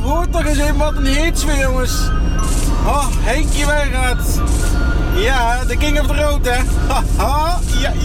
hoort toch eens even wat een hits weer, jongens. Oh, Henkie Wijngaard. Ja, de king of the road, hè. Haha, ja.